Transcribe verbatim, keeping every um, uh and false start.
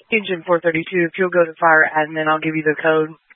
Engine four thirty-two, if you'll go to fire admin, I'll give you the code.